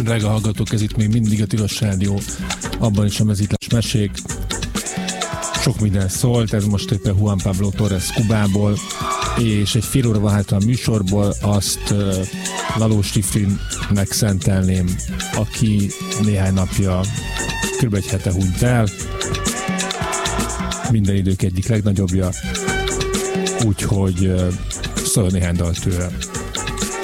drága hallgatók, ez itt még mindig a Tilos Rádió, abban is a mezítles mesék. Sok minden szólt, ez most éppen Juan Pablo Torres Kubából, és egy fél óra van hátra a műsorból, azt Laló Stifrinnek szentelném, aki néhány napja, kb. Egy hete hunyt el, minden idők egyik legnagyobbja, úgyhogy szól néhány dal tőle.